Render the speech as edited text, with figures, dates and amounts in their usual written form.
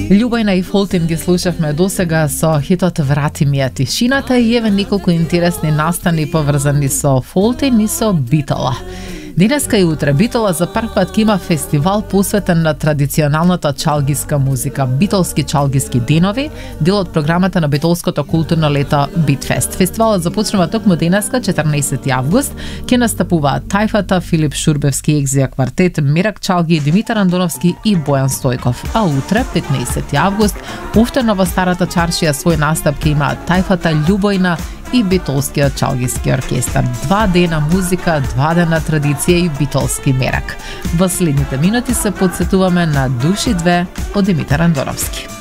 Љубојна и Фолтин ги слушавме досега со хитот "Врати ми ја тишината" и еве неколку интересни настани поврзани со Фолтин и со Битола. Денеска и утре Битола за прв пат ќе има фестивал посветен на традиционалната чалгиска музика, Битолски чалгиски денови, дел од програмата на битолското културно лето Битфест. Фестивалот започнува токму денеска, 14 август, ќе настапуваат Тајфата, Филип Шурбевски екзија квартет, Мерак Чалги, Димитар Андоновски и Бојан Стојков. А утре, 15 август, повторно во Старата чаршија свој настап ќе имаат Тајфата, Љубојна и Битолскиот чалгиски оркестар. 2 дена музика, 2 дена традиција и битолски мерак. Во следните минути се подсетуваме на Души 2 од Димитар Андоновски.